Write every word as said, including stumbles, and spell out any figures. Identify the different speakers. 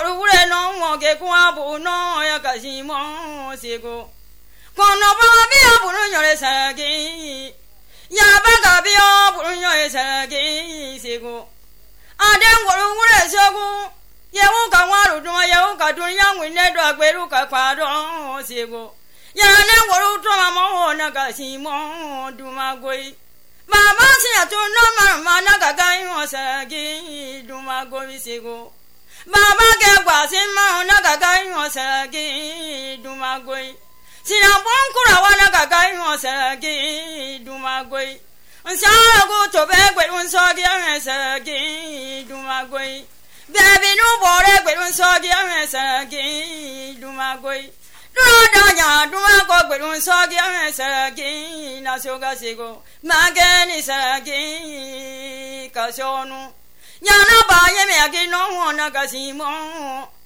Speaker 1: ure no mo ke kwa bu no ya ka si mo si go kono ba bi bu no yo le sa gi ya ba ka bi bu no yo le sa gi si go aden wo ure so go ye wo ka wa ru do ye wo ka do yang wi ne do gbe ru ka kwa do si go ya ne wo ru to ma mo na ka si mo du ma goi Mama si atu no mama na ka ka yo sa gi du ma goi si go Mama ke kwa si ma na ka ka yo sa gi du ma goi si na bon ku ra wa na ka ka yo sa gi du ma goi Nsa go to be gbe un so gi an sa gi du ma goi Baby no bore gbe un so gi an sa gi du ma goi Do ya do ko gbe un so gi an sa gi na so ga si go ma ge ni sa gi ka so nu Nya na ba ye me agi no ho na ka si mo